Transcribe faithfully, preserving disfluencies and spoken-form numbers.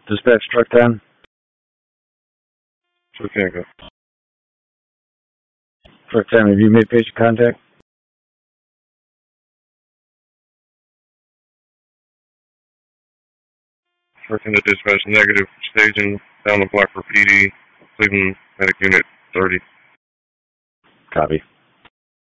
Dispatch truck ten. Truck ten, go. Truck ten, have you made patient contact? Truck ten to dispatch, negative, staging, down the block for P D, Cleveland Medic Unit thirty. Copy.